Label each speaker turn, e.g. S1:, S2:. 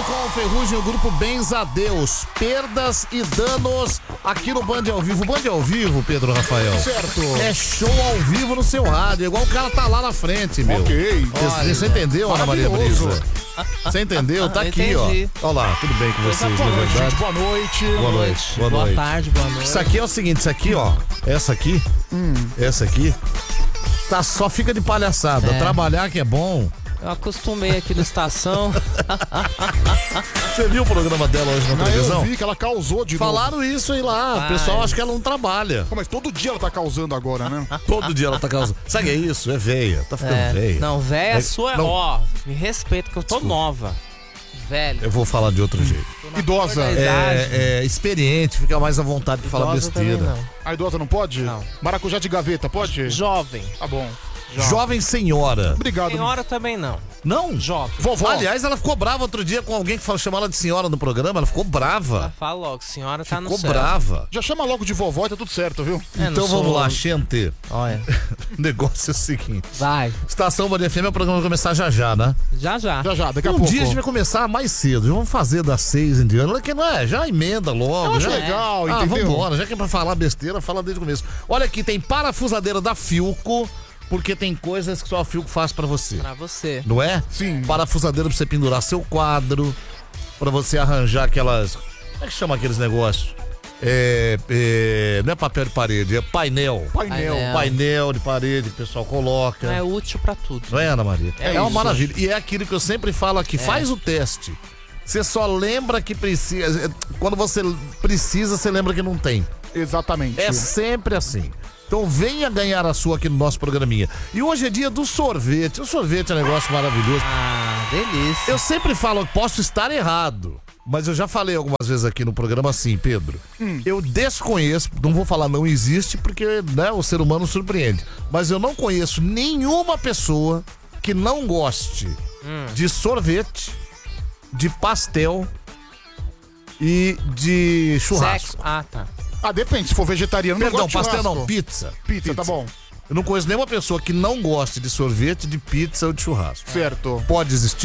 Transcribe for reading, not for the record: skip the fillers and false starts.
S1: com o Ferrugem, o grupo Bens a Deus. Perdas e danos aqui no Band ao Vivo. Band ao Vivo, Pedro Rafael.
S2: Certo.
S1: É show ao vivo no seu rádio, igual o cara tá lá na frente, meu.
S2: Ok.
S1: Você entendeu, Ana Maria
S2: Maravilhoso.
S1: Brisa? Você entendeu? Tá aqui,
S3: Entendi.
S1: ó. Olha lá, tudo bem com vocês,
S2: Boa
S1: na
S2: noite,
S1: verdade?
S2: gente. Boa noite.
S1: Boa noite. Boa
S3: Boa
S1: noite.
S3: tarde, boa noite.
S1: Isso aqui é o seguinte, isso aqui, ó. Essa aqui, tá, só fica de palhaçada.
S3: É.
S1: Trabalhar que é bom.
S3: Eu acostumei aqui no Estação.
S1: Você viu o programa dela hoje na
S2: Não,
S1: televisão?
S2: eu vi que ela causou de
S1: Falaram isso aí lá. O
S3: Ai.
S1: pessoal acha que ela não trabalha.
S2: novo. Mas todo dia ela tá causando agora, né?
S1: Todo dia ela tá causando. Sabe o que é isso? É veia. Tá ficando veia.
S3: Não, véia sua,
S1: não.
S3: ó, me respeita que eu tô nova. Velho.
S1: Eu vou falar de outro jeito.
S2: Idosa.
S3: Verdade.
S1: É experiente, fica mais à vontade de falar
S3: Idosa também
S1: besteira.
S3: não.
S2: A idosa não pode?
S3: Não.
S2: Maracujá de gaveta, pode?
S3: Jovem.
S2: Tá bom.
S1: Jovem senhora.
S2: Obrigado.
S3: Senhora também não.
S1: Não?
S3: Jovem.
S2: Vovó.
S1: Aliás, ela ficou brava outro dia com alguém que chamou ela de senhora no programa. Ela ficou brava.
S3: Fala logo, senhora tá
S1: Ficou
S3: no céu.
S1: brava.
S2: Já chama logo de vovó e tá tudo certo, viu?
S3: É,
S1: Então
S3: não
S1: vamos
S3: sou-
S1: lá, gente.
S3: Olha,
S1: O negócio é o seguinte.
S3: vai.
S1: Estação Band FM, o programa vai começar já, né?
S3: Já.
S2: Já, daqui a
S1: Um
S2: pouco.
S1: dia a gente vai começar mais cedo. Vamos fazer das 6 em diante. Que não é? Já emenda logo.
S2: Eu acho
S1: já...
S2: legal, entendeu?
S1: Vambora. Já que é pra falar besteira, fala desde o começo. Olha aqui, tem parafusadeira da Filco, porque tem coisas que só a Filco faz pra você.
S3: Pra você.
S1: Não é?
S2: Sim.
S1: Parafusadeira pra você pendurar seu quadro, pra você arranjar aquelas... Como é que chama aqueles negócios? Não é papel de parede, é painel.
S2: Painel.
S1: Painel de parede que o pessoal coloca.
S3: É útil pra tudo.
S1: Não é, Ana Maria?
S3: É
S1: uma
S3: isso.
S1: maravilha. E é aquilo que eu sempre falo aqui, faz o teste. Você só lembra que precisa. Quando você precisa, você lembra que não tem.
S2: Exatamente.
S1: É sempre assim. Então venha ganhar a sua aqui no nosso programinha. E hoje é dia do sorvete. O sorvete é um negócio maravilhoso.
S3: Ah, delícia.
S1: Eu sempre falo, posso estar errado, mas eu já falei algumas vezes aqui no programa assim, Pedro. Eu desconheço, não vou falar não existe, porque né, o ser humano surpreende. Mas eu não conheço nenhuma pessoa que não goste de sorvete, de pastel e de churrasco.
S3: Sexo. Ah, tá.
S2: Ah, depende. Se for vegetariano,
S1: Perdão,
S2: não gosto de
S1: pastel
S2: churrasco.
S1: não, pizza.
S2: Pizza, tá bom.
S1: Eu não conheço nenhuma pessoa que não goste de sorvete, de pizza ou de churrasco.
S2: Certo.
S1: Pode existir?